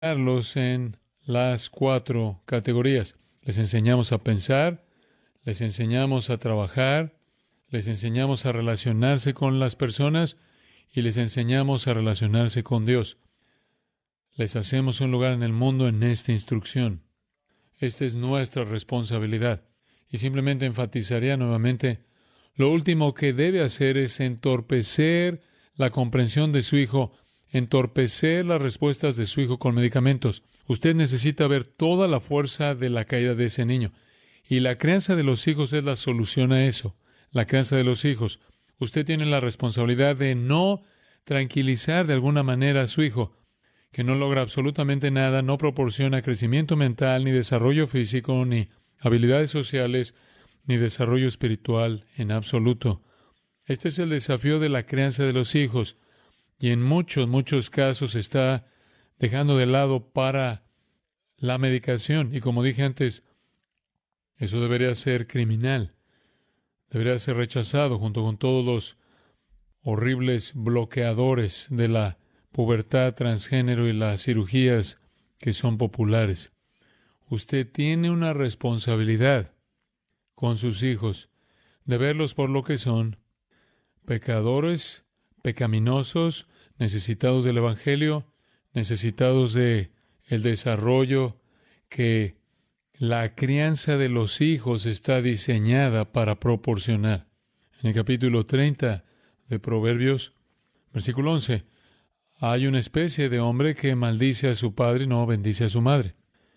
en las cuatro categorías. Les enseñamos a pensar, les enseñamos a trabajar, les enseñamos a relacionarse con las personas y les enseñamos a relacionarse con Dios. Les hacemos un lugar en el mundo en esta instrucción. Esta es nuestra responsabilidad. Y simplemente enfatizaría nuevamente, lo último que debe hacer es entorpecer la comprensión de su hijo, entorpecer las respuestas de su hijo con medicamentos. Usted necesita ver toda la fuerza de la caída de ese niño. Y la crianza de los hijos es la solución a eso. La crianza de los hijos. Usted tiene la responsabilidad de no tranquilizar de alguna manera a su hijo, que no logra absolutamente nada, no proporciona crecimiento mental, ni desarrollo físico, ni habilidades sociales, ni desarrollo espiritual en absoluto. Este es el desafío de la crianza de los hijos, y en muchos casos está dejando de lado para la medicación. Y como dije antes, eso debería ser criminal, debería ser rechazado junto con todos los horribles bloqueadores de la pubertad, transgénero y las cirugías que son populares. Usted tiene una responsabilidad con sus hijos de verlos por lo que son, pecadores, pecaminosos, necesitados del Evangelio, necesitados de el desarrollo que la crianza de los hijos está diseñada para proporcionar. En el capítulo 30 de Proverbios, versículo 11, hay una especie de hombre que maldice a su padre y no bendice a su madre.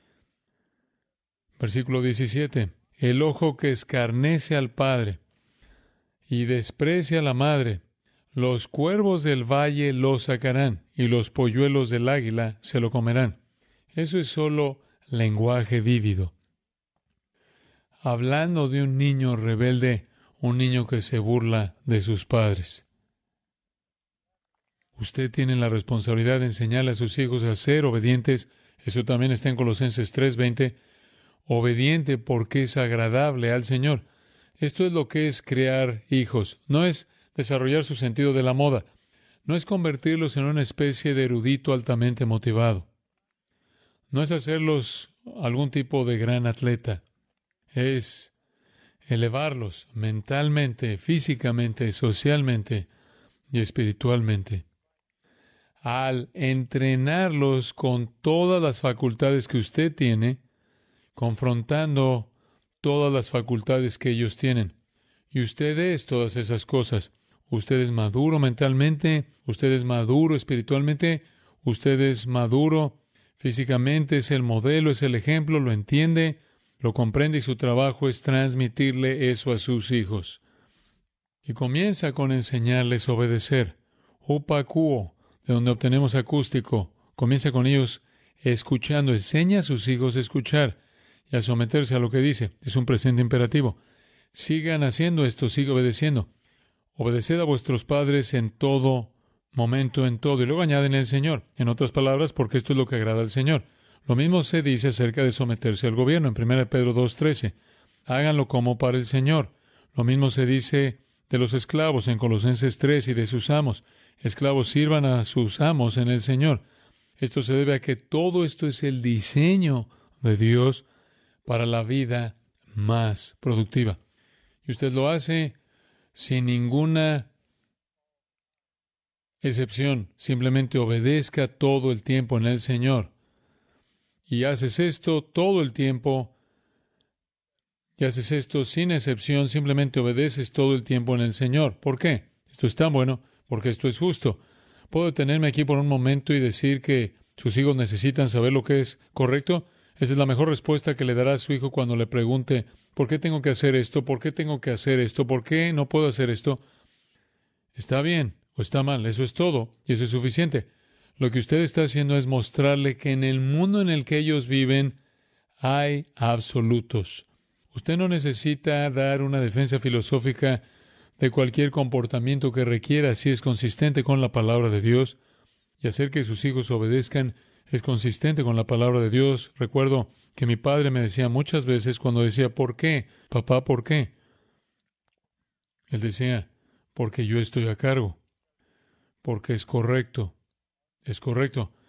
Versículo 17, el ojo que escarnece al padre y desprecia a la madre, los cuervos del valle lo sacarán y los polluelos del águila se lo comerán. Eso es solo lenguaje vívido. Hablando de un niño rebelde, un niño que se burla de sus padres. Usted tiene la responsabilidad de enseñarle a sus hijos a ser obedientes. Eso también está en Colosenses 3:20. Obediente porque es agradable al Señor. Esto es lo que es crear hijos. No es desarrollar su sentido de la moda. No es convertirlos en una especie de erudito altamente motivado. No es hacerlos algún tipo de gran atleta. Es elevarlos mentalmente, físicamente, socialmente y espiritualmente. Al entrenarlos con todas las facultades que usted tiene, confrontando todas las facultades que ellos tienen. Y usted es todas esas cosas. Usted es maduro mentalmente, usted es maduro espiritualmente, usted es maduro físicamente, es el modelo, es el ejemplo, lo entiende, lo comprende y su trabajo es transmitirle eso a sus hijos. Y comienza con enseñarles a obedecer. Upacuo, de donde obtenemos acústico. Comienza con ellos escuchando. Enseña a sus hijos a escuchar y a someterse a lo que dice. Es un presente imperativo. Sigan haciendo esto, sigan obedeciendo. Obedeced a vuestros padres en todo momento, en todo. Y luego añaden el Señor. En otras palabras, porque esto es lo que agrada al Señor. Lo mismo se dice acerca de someterse al gobierno en 1 Pedro 2:13. Háganlo como para el Señor. Lo mismo se dice de los esclavos en Colosenses 3 y de sus amos. Esclavos, sirvan a sus amos en el Señor. Esto se debe a que todo esto es el diseño de Dios para la vida más productiva. Y usted lo hace sin ninguna excepción. Simplemente obedezca todo el tiempo en el Señor. Y haces esto todo el tiempo. Y haces esto sin excepción. Simplemente obedeces todo el tiempo en el Señor. ¿Por qué? Esto es tan bueno. Porque esto es justo. ¿Puedo detenerme aquí por un momento y decir que sus hijos necesitan saber lo que es correcto? Esa es la mejor respuesta que le dará a su hijo cuando le pregunte, ¿por qué tengo que hacer esto? ¿Por qué tengo que hacer esto? ¿Por qué no puedo hacer esto? ¿Está bien o está mal? Eso es todo y eso es suficiente. Lo que usted está haciendo es mostrarle que en el mundo en el que ellos viven hay absolutos. Usted no necesita dar una defensa filosófica de cualquier comportamiento que requiera si es consistente con la palabra de Dios, y hacer que sus hijos obedezcan es consistente con la palabra de Dios. Recuerdo que mi padre me decía muchas veces cuando decía, ¿por qué? Papá, ¿por qué? Él decía, porque yo estoy a cargo, porque es correcto, es correcto.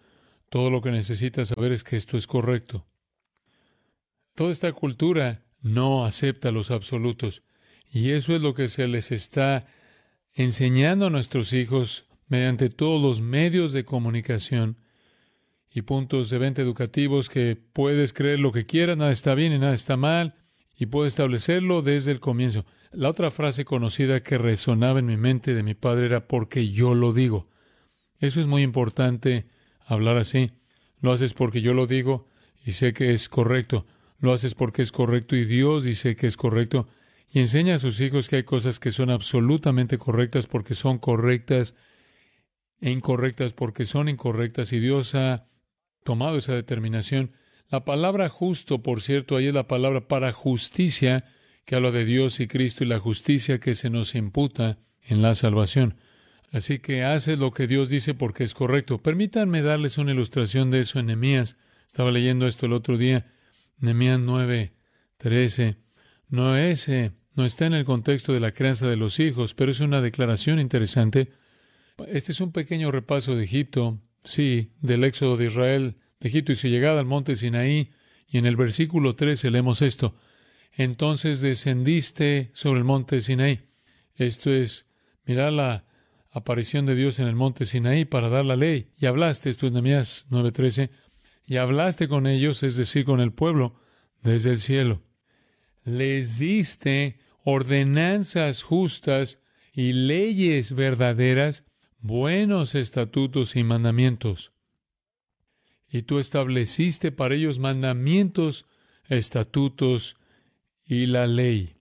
Todo lo que necesitas saber es que esto es correcto. Toda esta cultura no acepta los absolutos. Y eso es lo que se les está enseñando a nuestros hijos mediante todos los medios de comunicación y puntos de venta educativos, que puedes creer lo que quieras, nada está bien y nada está mal, y puedes establecerlo desde el comienzo. La otra frase conocida que resonaba en mi mente de mi padre era porque yo lo digo. Eso es muy importante, hablar así. Lo haces porque yo lo digo y sé que es correcto. Lo haces porque es correcto y Dios dice que es correcto. Y enseña a sus hijos que hay cosas que son absolutamente correctas porque son correctas e incorrectas porque son incorrectas, y Dios ha tomado esa determinación. La palabra justo, por cierto, ahí es la palabra para justicia, que habla de Dios y Cristo y la justicia que se nos imputa en la salvación. Así que haces lo que Dios dice porque es correcto. Permítanme darles una ilustración de eso en Nehemías. Estaba leyendo esto el otro día. Nehemías 9:13. No está en el contexto de la crianza de los hijos, pero es una declaración interesante. Este es un pequeño repaso de Egipto, sí, del éxodo de Israel de Egipto y su llegada al monte Sinaí. Y en el versículo 13 leemos esto. Entonces descendiste sobre el monte Sinaí. Esto es, mirar la aparición de Dios en el monte Sinaí para dar la ley. Y hablaste, esto es Nehemías 9:13, y hablaste con ellos, es decir, con el pueblo, desde el cielo. Les diste ordenanzas justas y leyes verdaderas, buenos estatutos y mandamientos. Y tú estableciste para ellos mandamientos, estatutos y la ley.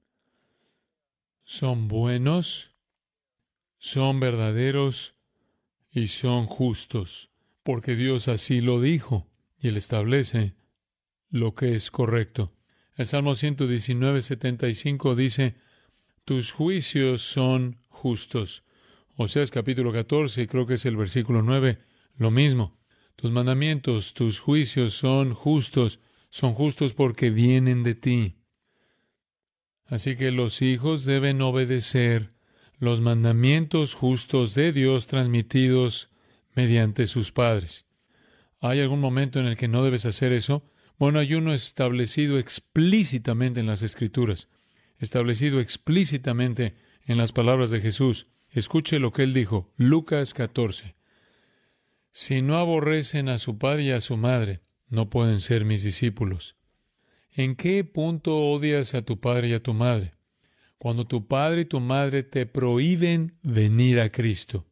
Son buenos, son verdaderos y son justos, porque Dios así lo dijo y Él establece lo que es correcto. El Salmo 119:75 dice, tus juicios son justos. Oseas capítulo 14, creo que es el versículo 9, lo mismo. Tus mandamientos, tus juicios son justos porque vienen de ti. Así que los hijos deben obedecer los mandamientos justos de Dios transmitidos mediante sus padres. ¿Hay algún momento en el que no debes hacer eso? Bueno, hay uno establecido explícitamente en las Escrituras, establecido explícitamente en las palabras de Jesús. Escuche lo que Él dijo, Lucas 14. Si no aborrecen a su padre y a su madre, no pueden ser mis discípulos. ¿En qué punto odias a tu padre y a tu madre? Cuando tu padre y tu madre te prohíben venir a Cristo.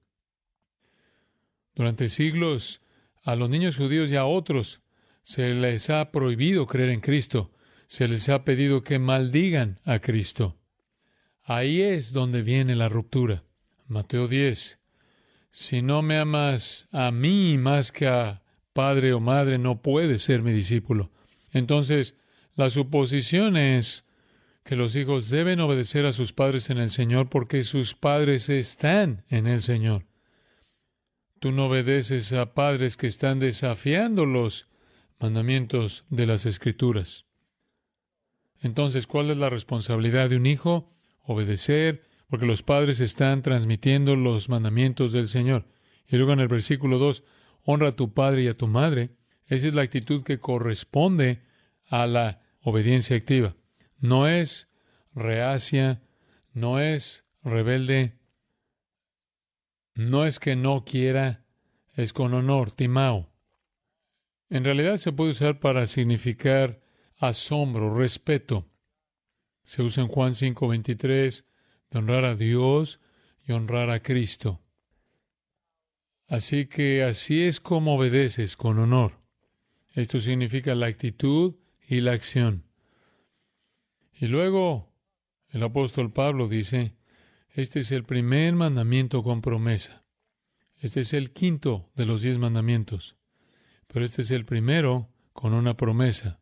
Durante siglos, a los niños judíos y a otros se les ha prohibido creer en Cristo. Se les ha pedido que maldigan a Cristo. Ahí es donde viene la ruptura. Mateo 10. Si no me amas a mí más que a padre o madre, no puedes ser mi discípulo. Entonces, la suposición es que los hijos deben obedecer a sus padres en el Señor porque sus padres están en el Señor. Tú no obedeces a padres que están desafiando los mandamientos de las Escrituras. Entonces, ¿cuál es la responsabilidad de un hijo? Obedecer, porque los padres están transmitiendo los mandamientos del Señor. Y luego en el versículo 2, honra a tu padre y a tu madre. Esa es la actitud que corresponde a la obediencia activa. No es reacia, no es rebelde, no es que no quiera, es con honor, timao. En realidad se puede usar para significar asombro, respeto. Se usa en Juan 5:23, de honrar a Dios y honrar a Cristo. Así que así es como obedeces, con honor. Esto significa la actitud y la acción. Y luego el apóstol Pablo dice, este es el primer mandamiento con promesa. Este es el quinto de los 10 mandamientos. Pero este es el primero con una promesa.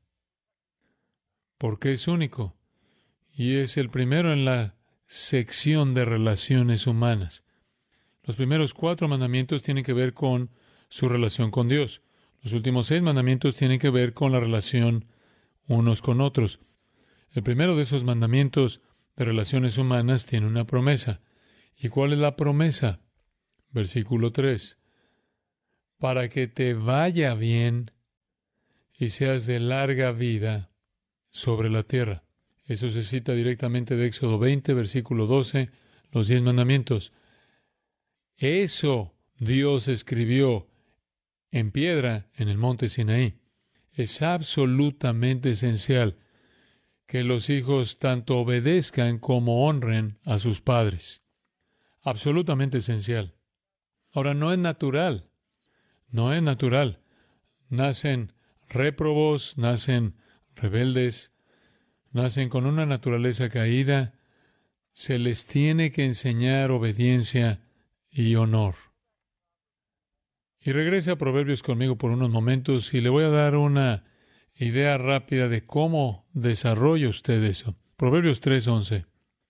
Porque es único. Y es el primero en la sección de relaciones humanas. Los primeros 4 mandamientos tienen que ver con su relación con Dios. Los últimos 6 mandamientos tienen que ver con la relación unos con otros. El primero de esos mandamientos de relaciones humanas tiene una promesa. ¿Y cuál es la promesa? Versículo 3. para que te vaya bien y seas de larga vida sobre la tierra. Eso se cita directamente de Éxodo 20, versículo 12, los 10 mandamientos. Eso Dios escribió en piedra en el monte Sinaí. Es absolutamente esencial que los hijos tanto obedezcan como honren a sus padres. Absolutamente esencial. Ahora, no es natural. No es natural. Nacen réprobos, nacen rebeldes, nacen con una naturaleza caída. Se les tiene que enseñar obediencia y honor. Y regrese a Proverbios conmigo por unos momentos y le voy a dar una idea rápida de cómo desarrolla usted eso. Proverbios 3:11.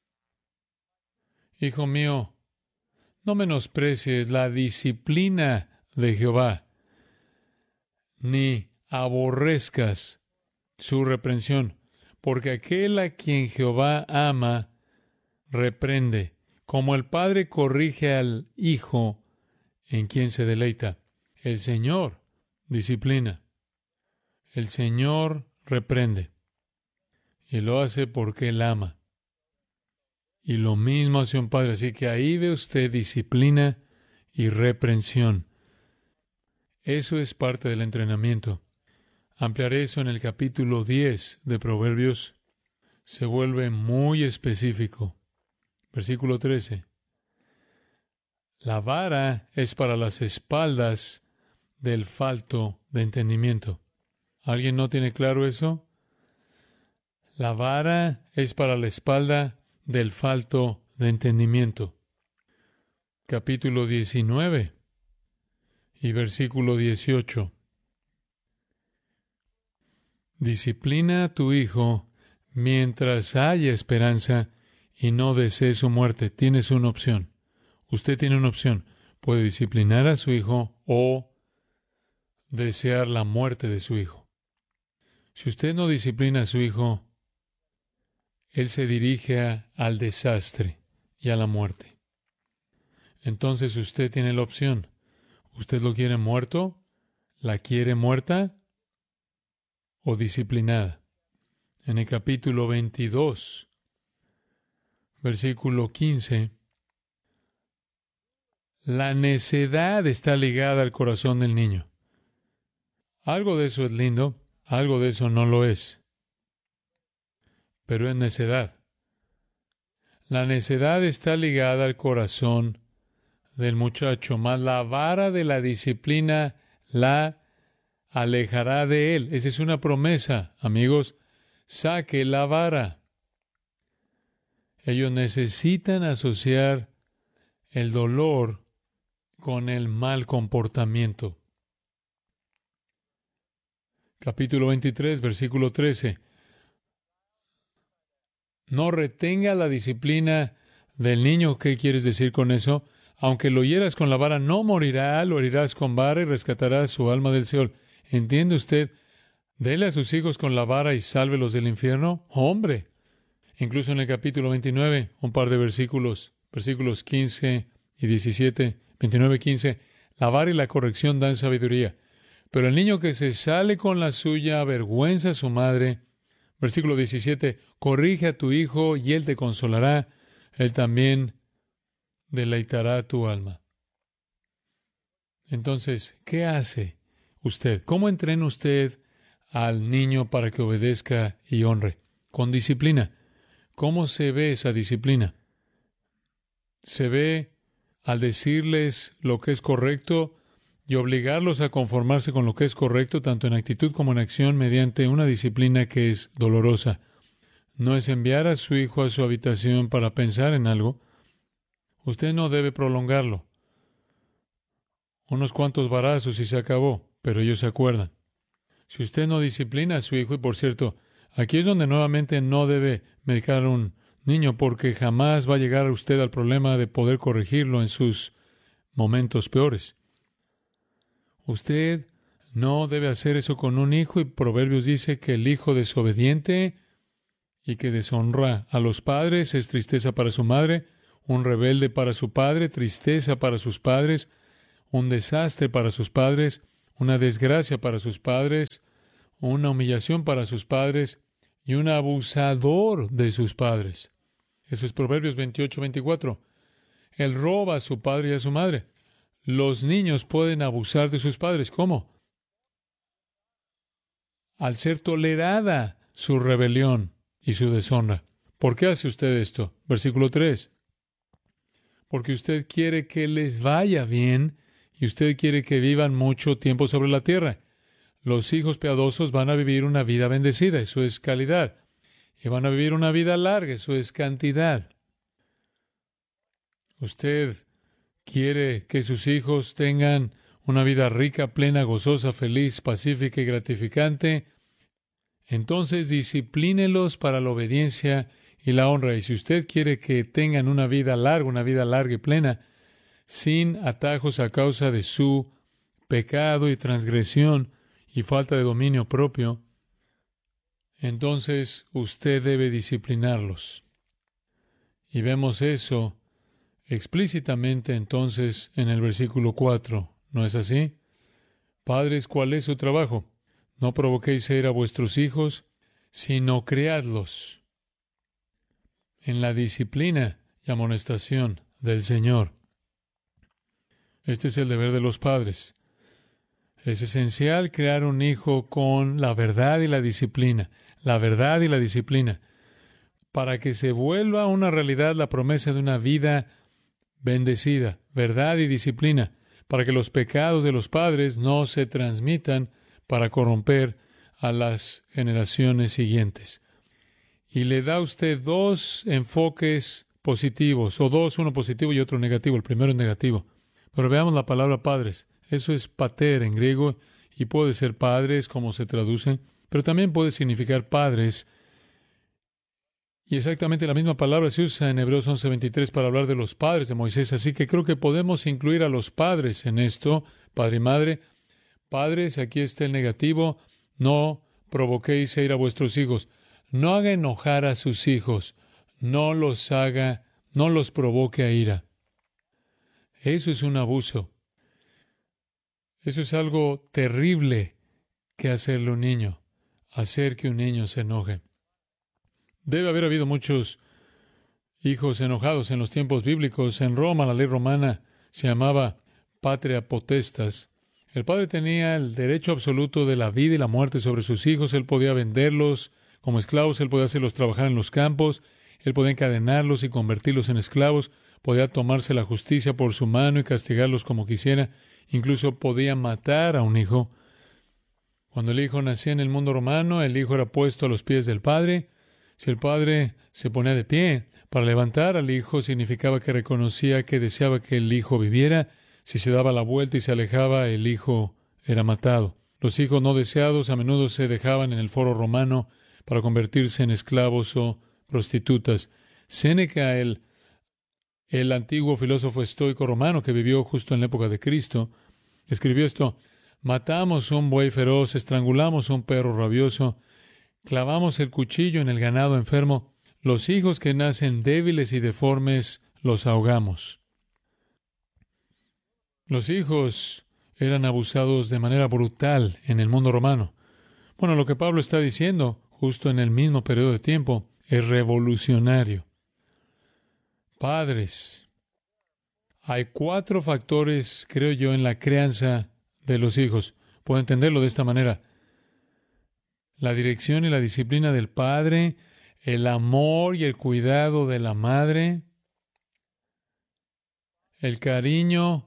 Hijo mío, no menosprecies la disciplina de Jehová, ni aborrezcas su reprensión, porque aquel a quien Jehová ama, reprende, como el padre corrige al hijo en quien se deleita. El Señor disciplina. El Señor reprende. Y lo hace porque Él ama. Y lo mismo hace un padre. Así que ahí ve usted disciplina y reprensión. Eso es parte del entrenamiento. Ampliaré eso en el capítulo 10 de Proverbios. Se vuelve muy específico. Versículo 13. La vara es para las espaldas del falto de entendimiento. ¿Alguien no tiene claro eso? La vara es para la espalda del falto de entendimiento. Capítulo 19 y versículo 18. Disciplina a tu hijo mientras haya esperanza y no desees su muerte. Tienes una opción. Usted tiene una opción. Puede disciplinar a su hijo o desear la muerte de su hijo. Si usted no disciplina a su hijo, él se dirige al desastre y a la muerte. Entonces usted tiene la opción. ¿Usted lo quiere muerto? ¿La quiere muerta? ¿O disciplinada? En el capítulo 22, versículo 15, la necedad está ligada al corazón del niño. Algo de eso es lindo, algo de eso no lo es. Pero es necedad. La necedad está ligada al corazón del muchacho, mas la vara de la disciplina la alejará de él. Esa es una promesa, amigos. Saque la vara. Ellos necesitan asociar el dolor con el mal comportamiento. Capítulo 23, versículo 13. No retenga la disciplina del niño. ¿Qué quieres decir con eso? Aunque lo hieras con la vara, no morirá, lo herirás con vara y rescatarás su alma del Seol. ¿Entiende usted? Dele a sus hijos con la vara y sálvelos del infierno. ¡Hombre! Incluso en el capítulo 29, un par de versículos 15 y 17, 29, 15, la vara y la corrección dan sabiduría. Pero el niño que se sale con la suya avergüenza a su madre. Versículo 17, corrige a tu hijo y él te consolará. Él también deleitará tu alma. Entonces, ¿qué hace usted? ¿Cómo entrena usted al niño para que obedezca y honre? Con disciplina. ¿Cómo se ve esa disciplina? Se ve al decirles lo que es correcto y obligarlos a conformarse con lo que es correcto, tanto en actitud como en acción, mediante una disciplina que es dolorosa. No es enviar a su hijo a su habitación para pensar en algo. Usted no debe prolongarlo. Unos cuantos varazos y se acabó, pero ellos se acuerdan. Si usted no disciplina a su hijo, y por cierto, aquí es donde nuevamente no debe medicar a un niño, porque jamás va a llegar usted al problema de poder corregirlo en sus momentos peores. Usted no debe hacer eso con un hijo, y Proverbios dice que el hijo desobediente y que deshonra a los padres es tristeza para su madre, un rebelde para su padre, tristeza para sus padres, un desastre para sus padres, una desgracia para sus padres, una humillación para sus padres y un abusador de sus padres. Eso es Proverbios 28-24. Él roba a su padre y a su madre. Los niños pueden abusar de sus padres. ¿Cómo? Al ser tolerada su rebelión y su deshonra. ¿Por qué hace usted esto? Versículo 3. Porque usted quiere que les vaya bien y usted quiere que vivan mucho tiempo sobre la tierra. Los hijos piadosos van a vivir una vida bendecida, eso es calidad. Y van a vivir una vida larga, eso es cantidad. Usted quiere que sus hijos tengan una vida rica, plena, gozosa, feliz, pacífica y gratificante. Entonces disciplínelos para la obediencia y la honra. Y si usted quiere que tengan una vida larga y plena, sin atajos a causa de su pecado y transgresión y falta de dominio propio, entonces usted debe disciplinarlos. Y vemos eso explícitamente entonces en el versículo 4. ¿No es así? Padres, ¿cuál es su trabajo? No provoquéis a ira a vuestros hijos, sino criadlos en la disciplina y amonestación del Señor. Este es el deber de los padres. Es esencial crear un hijo con la verdad y la disciplina. La verdad y la disciplina. Para que se vuelva una realidad la promesa de una vida bendecida. Verdad y disciplina. Para que los pecados de los padres no se transmitan para corromper a las generaciones siguientes. Y le da a usted dos enfoques positivos, o dos, uno positivo y otro negativo. El primero es negativo. Pero veamos la palabra padres. Eso es pater en griego, y puede ser padres, como se traduce, pero también puede significar padres. Y exactamente la misma palabra se usa en Hebreos 11:23 para hablar de los padres de Moisés. Así que creo que podemos incluir a los padres en esto, padre y madre. Padres, aquí está el negativo. No provoquéis a ir a vuestros hijos. No haga enojar a sus hijos. No los provoque a ira. Eso es un abuso. Eso es algo terrible que hacerle a un niño, hacer que un niño se enoje. Debe haber habido muchos hijos enojados en los tiempos bíblicos. En Roma, la ley romana se llamaba patria potestas. El padre tenía el derecho absoluto de la vida y la muerte sobre sus hijos. Él podía venderlos como esclavos, él podía hacerlos trabajar en los campos, él podía encadenarlos y convertirlos en esclavos, podía tomarse la justicia por su mano y castigarlos como quisiera. Incluso podía matar a un hijo. Cuando el hijo nacía en el mundo romano, el hijo era puesto a los pies del padre. Si el padre se ponía de pie para levantar al hijo, significaba que reconocía que deseaba que el hijo viviera. Si se daba la vuelta y se alejaba, el hijo era matado. Los hijos no deseados a menudo se dejaban en el foro romano para convertirse en esclavos o prostitutas. Séneca, el antiguo filósofo estoico romano que vivió justo en la época de Cristo, escribió esto: matamos un buey feroz, estrangulamos un perro rabioso, clavamos el cuchillo en el ganado enfermo, los hijos que nacen débiles y deformes los ahogamos. Los hijos eran abusados de manera brutal en el mundo romano. Bueno, lo que Pablo está diciendo, justo en el mismo periodo de tiempo, es revolucionario. Padres, hay 4 factores, creo yo, en la crianza de los hijos. Puedo entenderlo de esta manera: la dirección y la disciplina del padre, el amor y el cuidado de la madre, el cariño,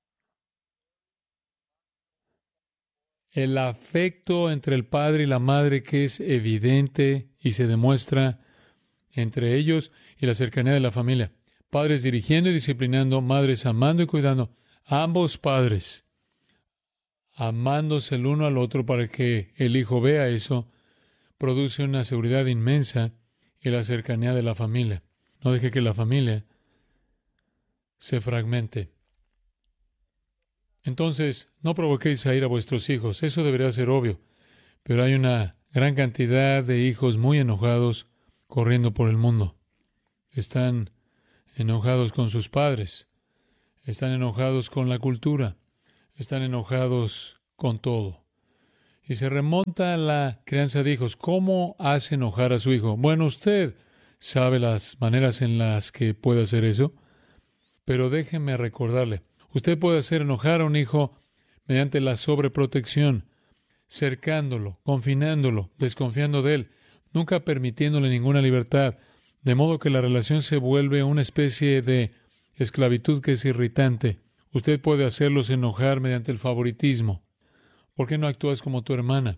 el afecto entre el padre y la madre que es evidente y se demuestra entre ellos, y la cercanía de la familia. Padres dirigiendo y disciplinando, madres amando y cuidando. Ambos padres amándose el uno al otro para que el hijo vea eso, produce una seguridad inmensa y la cercanía de la familia. No deje que la familia se fragmente. Entonces, no provoquéis a ira a vuestros hijos. Eso debería ser obvio. Pero hay una gran cantidad de hijos muy enojados corriendo por el mundo. Están enojados con sus padres. Están enojados con la cultura. Están enojados con todo. Y se remonta a la crianza de hijos. ¿Cómo hace enojar a su hijo? Bueno, usted sabe las maneras en las que puede hacer eso, pero déjeme recordarle. Usted puede hacer enojar a un hijo mediante la sobreprotección, cercándolo, confinándolo, desconfiando de él, nunca permitiéndole ninguna libertad, de modo que la relación se vuelve una especie de esclavitud que es irritante. Usted puede hacerlos enojar mediante el favoritismo. ¿Por qué no actúas como tu hermana?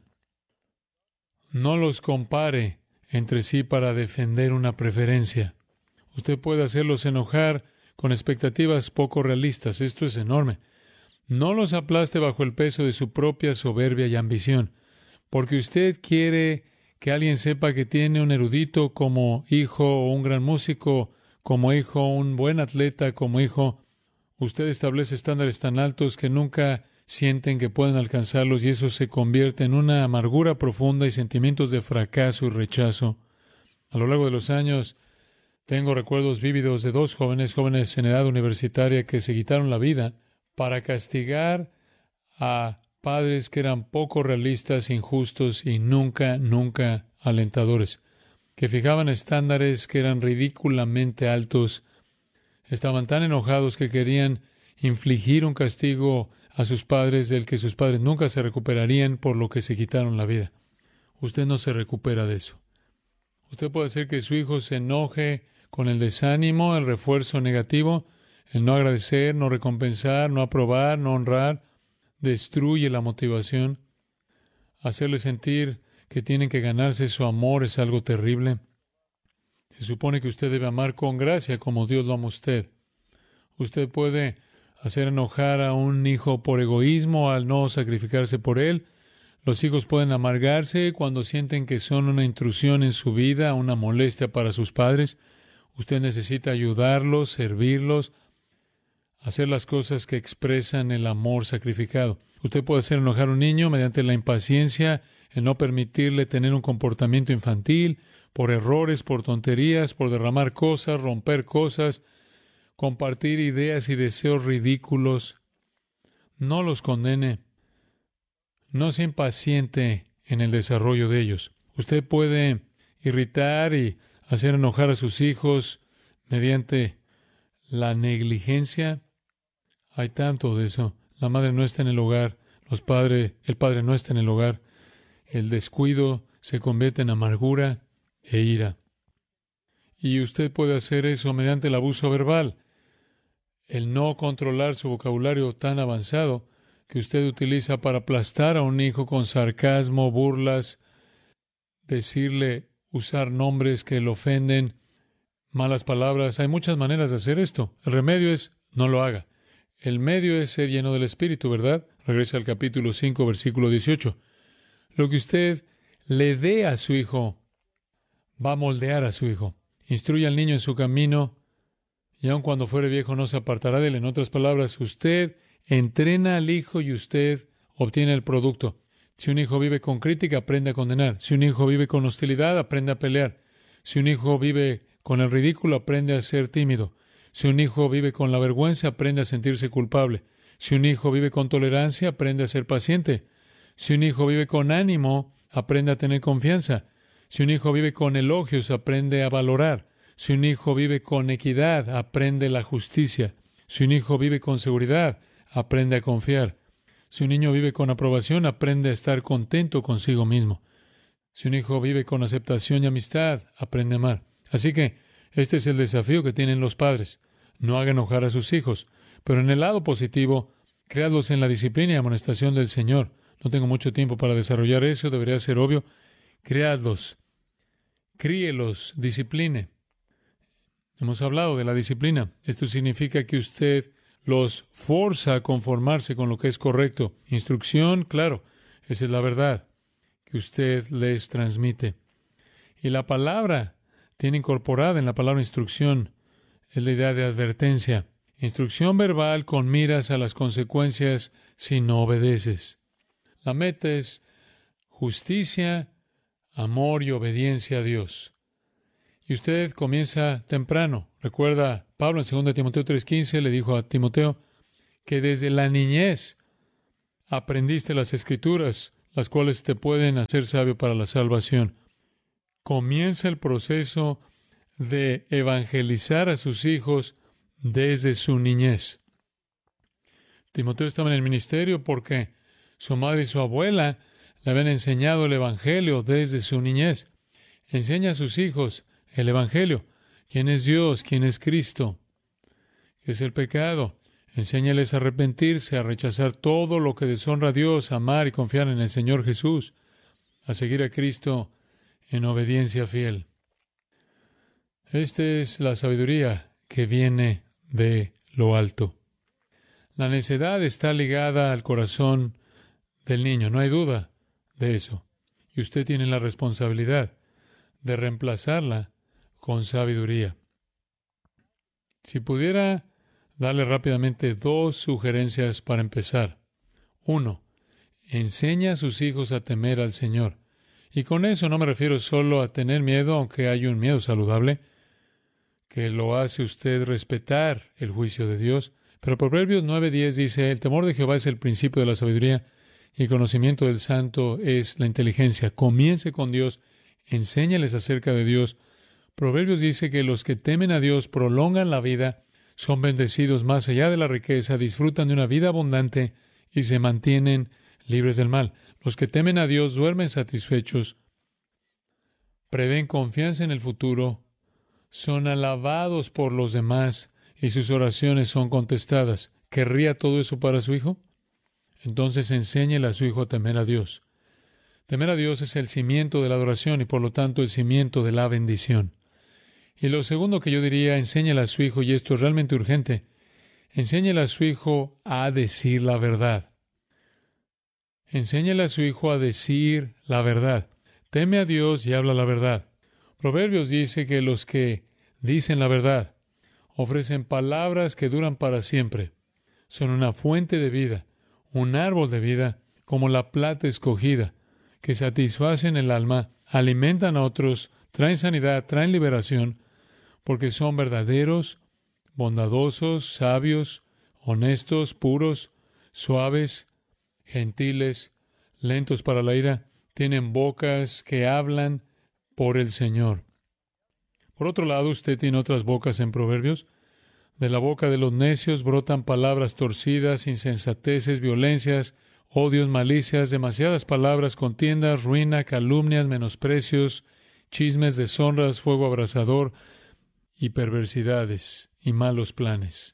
No los compare entre sí para defender una preferencia. Usted puede hacerlos enojar con expectativas poco realistas. Esto es enorme. No los aplaste bajo el peso de su propia soberbia y ambición, porque usted quiere que alguien sepa que tiene un erudito como hijo, o un gran músico como hijo, un buen atleta como hijo. Usted establece estándares tan altos que nunca sienten que pueden alcanzarlos, y eso se convierte en una amargura profunda y sentimientos de fracaso y rechazo. A lo largo de los años, tengo recuerdos vívidos de dos jóvenes en edad universitaria que se quitaron la vida para castigar a padres que eran poco realistas, injustos y nunca alentadores, que fijaban estándares que eran ridículamente altos. Estaban tan enojados que querían infligir un castigo a sus padres del que sus padres nunca se recuperarían, por lo que se quitaron la vida. Usted no se recupera de eso. Usted puede hacer que su hijo se enoje con el desánimo, el refuerzo negativo, el no agradecer, no recompensar, no aprobar, no honrar. Destruye la motivación. Hacerle sentir que tienen que ganarse su amor es algo terrible. Se supone que usted debe amar con gracia como Dios lo ama a usted. Usted puede hacer enojar a un hijo por egoísmo al no sacrificarse por él. Los hijos pueden amargarse cuando sienten que son una intrusión en su vida, una molestia para sus padres. Usted necesita ayudarlos, servirlos, hacer las cosas que expresan el amor sacrificado. Usted puede hacer enojar a un niño mediante la impaciencia, el no permitirle tener un comportamiento infantil, por errores, por tonterías, por derramar cosas, romper cosas, compartir ideas y deseos ridículos. No los condene. No sea impaciente en el desarrollo de ellos. Usted puede irritar y hacer enojar a sus hijos mediante la negligencia. Hay tanto de eso. La madre no está en el hogar, el padre no está en el hogar. El descuido se convierte en amargura e ira. Y usted puede hacer eso mediante el abuso verbal. El no controlar su vocabulario tan avanzado que usted utiliza para aplastar a un hijo con sarcasmo, burlas, usar nombres que le ofenden, malas palabras. Hay muchas maneras de hacer esto. El remedio es no lo haga. El medio es ser lleno del Espíritu, ¿verdad? Regresa al capítulo 5, versículo 18. Lo que usted le dé a su hijo va a moldear a su hijo. Instruye al niño en su camino, y aun cuando fuere viejo no se apartará de él. En otras palabras, usted entrena al hijo y usted obtiene el producto. Si un hijo vive con crítica, aprende a condenar. Si un hijo vive con hostilidad, aprende a pelear. Si un hijo vive con el ridículo, aprende a ser tímido. Si un hijo vive con la vergüenza, aprende a sentirse culpable. Si un hijo vive con tolerancia, aprende a ser paciente. Si un hijo vive con ánimo, aprende a tener confianza. Si un hijo vive con elogios, aprende a valorar. Si un hijo vive con equidad, aprende la justicia. Si un hijo vive con seguridad, aprende a confiar. Si un niño vive con aprobación, aprende a estar contento consigo mismo. Si un hijo vive con aceptación y amistad, aprende a amar. Así que este es el desafío que tienen los padres. No haga enojar a sus hijos, pero en el lado positivo, créalos en la disciplina y amonestación del Señor. No tengo mucho tiempo para desarrollar eso, debería ser obvio. Créalos, críelos, discipline. Hemos hablado de la disciplina. Esto significa que usted los forza a conformarse con lo que es correcto. Instrucción, claro, esa es la verdad que usted les transmite. Y la palabra tiene incorporada en la palabra instrucción es la idea de advertencia. Instrucción verbal con miras a las consecuencias si no obedeces. La meta es justicia, amor y obediencia a Dios. Y usted comienza temprano. Recuerda, Pablo en 2 Timoteo 3:15 le dijo a Timoteo que desde la niñez aprendiste las Escrituras, las cuales te pueden hacer sabio para la salvación. Comienza el proceso de evangelizar a sus hijos desde su niñez. Timoteo estaba en el ministerio porque su madre y su abuela le habían enseñado el Evangelio desde su niñez. Enseña a sus hijos el Evangelio. ¿Quién es Dios? ¿Quién es Cristo? ¿Qué es el pecado? Enséñales a arrepentirse, a rechazar todo lo que deshonra a Dios, a amar y confiar en el Señor Jesús, a seguir a Cristo en obediencia fiel. Esta es la sabiduría que viene de lo alto. La necedad está ligada al corazón del niño, no hay duda de eso. Y usted tiene la responsabilidad de reemplazarla con sabiduría. Si pudiera darle rápidamente 2 sugerencias para empezar. 1. Enseña a sus hijos a temer al Señor. Y con eso no me refiero solo a tener miedo, aunque hay un miedo saludable, que lo hace usted respetar el juicio de Dios. Pero Proverbios 9:10 dice, el temor de Jehová es el principio de la sabiduría y el conocimiento del santo es la inteligencia. Comience con Dios, enséñales acerca de Dios. Proverbios dice que los que temen a Dios prolongan la vida, son bendecidos más allá de la riqueza, disfrutan de una vida abundante y se mantienen libres del mal. Los que temen a Dios duermen satisfechos, prevén confianza en el futuro, son alabados por los demás y sus oraciones son contestadas. ¿Querría todo eso para su hijo? Entonces enséñele a su hijo a temer a Dios. Temer a Dios es el cimiento de la adoración y por lo tanto el cimiento de la bendición. Y lo segundo que yo diría, enséñele a su hijo, y esto es realmente urgente, enséñele a su hijo a decir la verdad. Enséñele a su hijo a decir la verdad. Teme a Dios y habla la verdad. Proverbios dice que los que dicen la verdad ofrecen palabras que duran para siempre. Son una fuente de vida, un árbol de vida, como la plata escogida, que satisfacen el alma, alimentan a otros, traen sanidad, traen liberación, porque son verdaderos, bondadosos, sabios, honestos, puros, suaves, gentiles, lentos para la ira, tienen bocas que hablan por el Señor. Por otro lado, usted tiene otras bocas en Proverbios. De la boca de los necios brotan palabras torcidas, insensateces, violencias, odios, malicias, demasiadas palabras, contiendas, ruina, calumnias, menosprecios, chismes, deshonras, fuego abrasador y perversidades y malos planes.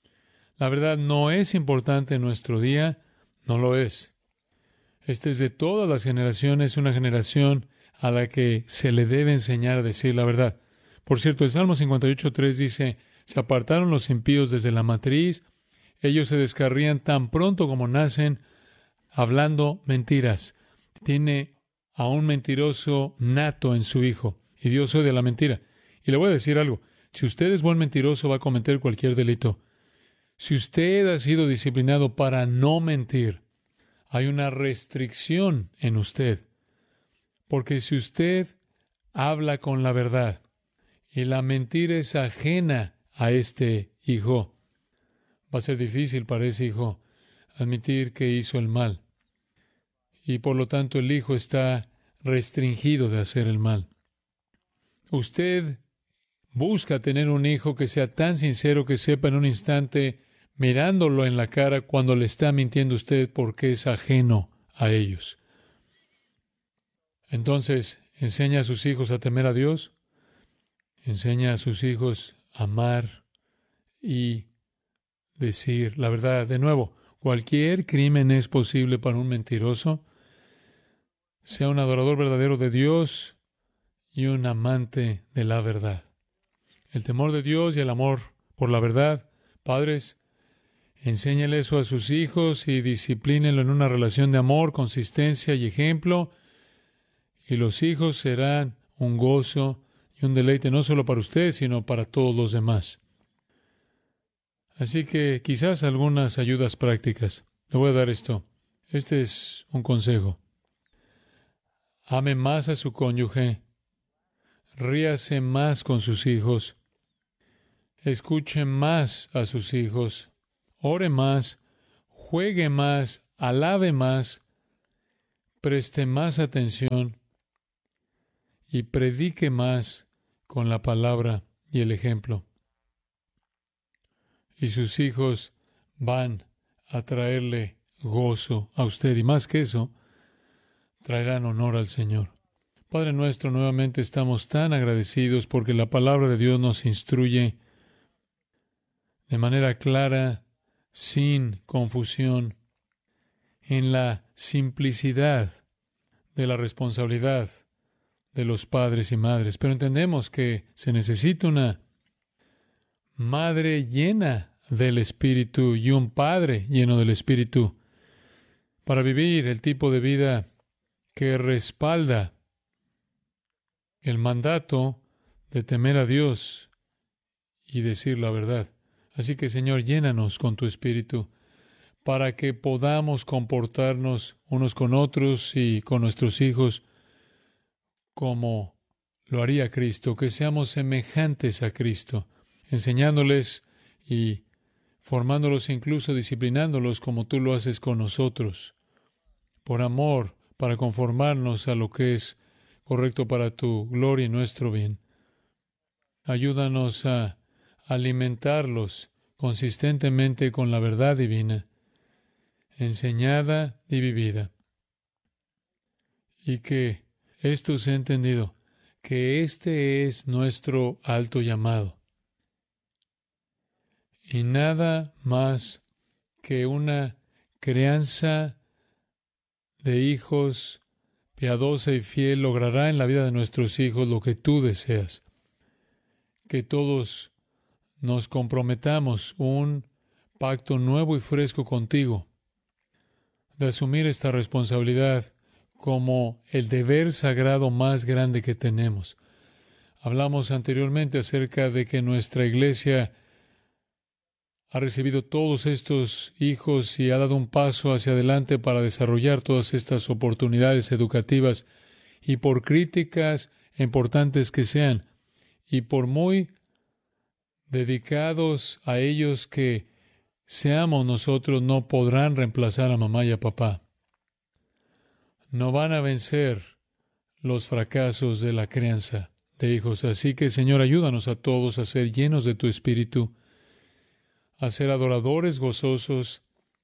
La verdad no es importante en nuestro día, no lo es. Esta es de todas las generaciones, una generación a la que se le debe enseñar a decir la verdad. Por cierto, el Salmo 58:3 dice, se apartaron los impíos desde la matriz, ellos se descarrían tan pronto como nacen, hablando mentiras. Tiene a un mentiroso nato en su hijo, y Dios odia la mentira. Y le voy a decir algo, si usted es buen mentiroso va a cometer cualquier delito. Si usted ha sido disciplinado para no mentir, hay una restricción en usted. Porque si usted habla con la verdad y la mentira es ajena a este hijo, va a ser difícil para ese hijo admitir que hizo el mal. Y por lo tanto el hijo está restringido de hacer el mal. Usted busca tener un hijo que sea tan sincero que sepa en un instante, mirándolo en la cara, cuando le está mintiendo usted porque es ajeno a ellos. Entonces, enseña a sus hijos a temer a Dios, enseña a sus hijos a amar y decir la verdad. De nuevo, cualquier crimen es posible para un mentiroso, sea un adorador verdadero de Dios y un amante de la verdad. El temor de Dios y el amor por la verdad. Padres, enséñale eso a sus hijos y disciplínenlo en una relación de amor, consistencia y ejemplo. Y los hijos serán un gozo y un deleite no solo para usted, sino para todos los demás. Así que quizás algunas ayudas prácticas. Le voy a dar esto. Este es un consejo. Ame más a su cónyuge. Ríase más con sus hijos. Escuche más a sus hijos. Ore más. Juegue más alabe más, preste más atención y predique más con la palabra y el ejemplo. Y sus hijos van a traerle gozo a usted, y más que eso, traerán honor al Señor. Padre nuestro, nuevamente estamos tan agradecidos porque la palabra de Dios nos instruye de manera clara, sin confusión, en la simplicidad de la responsabilidad de los padres y madres. Pero entendemos que se necesita una madre llena del Espíritu y un padre lleno del Espíritu para vivir el tipo de vida que respalda el mandato de temer a Dios y decir la verdad. Así que, Señor, llénanos con tu Espíritu para que podamos comportarnos unos con otros y con nuestros hijos como lo haría Cristo, que seamos semejantes a Cristo, enseñándoles y formándolos, incluso disciplinándolos como tú lo haces con nosotros, por amor, para conformarnos a lo que es correcto para tu gloria y nuestro bien. Ayúdanos a alimentarlos consistentemente con la verdad divina, enseñada y vivida. Y que esto sea entendido, que este es nuestro alto llamado. Y nada más que una crianza de hijos piadosa y fiel logrará en la vida de nuestros hijos lo que tú deseas. Que todos nos comprometamos un pacto nuevo y fresco contigo, de asumir esta responsabilidad como el deber sagrado más grande que tenemos. Hablamos anteriormente acerca de que nuestra iglesia ha recibido todos estos hijos y ha dado un paso hacia adelante para desarrollar todas estas oportunidades educativas, y por críticas importantes que sean, y por muy dedicados a ellos que seamos nosotros, no podrán reemplazar a mamá y a papá. No van a vencer los fracasos de la crianza de hijos. Así que, Señor, ayúdanos a todos a ser llenos de tu Espíritu, a ser adoradores gozosos,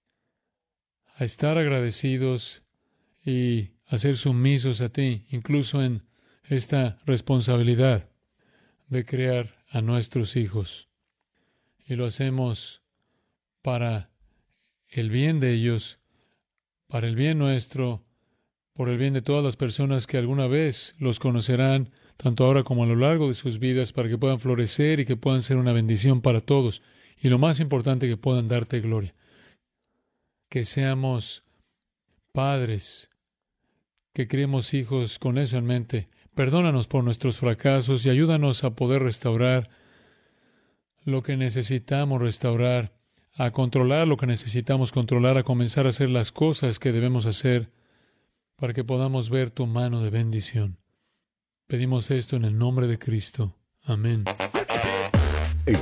a estar agradecidos y a ser sumisos a ti, incluso en esta responsabilidad de crear a nuestros hijos. Y lo hacemos para el bien de ellos, para el bien nuestro, por el bien de todas las personas que alguna vez los conocerán, tanto ahora como a lo largo de sus vidas, para que puedan florecer y que puedan ser una bendición para todos. Y lo más importante, que puedan darte gloria. Que seamos padres, que criemos hijos con eso en mente. Perdónanos por nuestros fracasos y ayúdanos a poder restaurar lo que necesitamos restaurar, a controlar lo que necesitamos controlar, a comenzar a hacer las cosas que debemos hacer para que podamos ver tu mano de bendición. Pedimos esto en el nombre de Cristo. Amén. En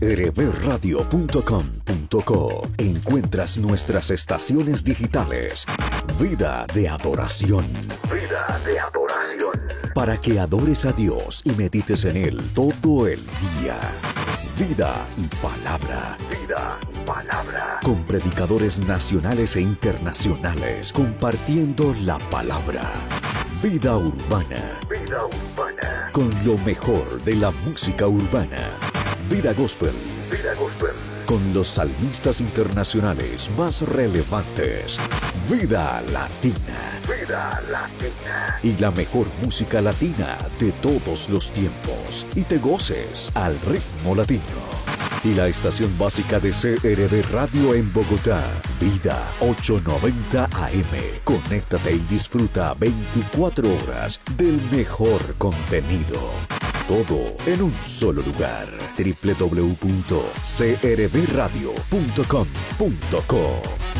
crbradio.com.co encuentras nuestras estaciones digitales. Vida de adoración. Vida de adoración. Para que adores a Dios y medites en Él todo el día. Vida y palabra. Vida y palabra. Con predicadores nacionales e internacionales compartiendo la palabra. Vida urbana. Vida urbana. Con lo mejor de la música urbana. Vida Gospel. Vida Gospel. Con los salmistas internacionales más relevantes. Vida Latina. Vida Latina. Y la mejor música latina de todos los tiempos. Y te goces al ritmo latino. Y la estación básica de CRB Radio en Bogotá. Vida 890 AM. Conéctate y disfruta 24 horas del mejor contenido. Todo en un solo lugar. www.crbradio.com.co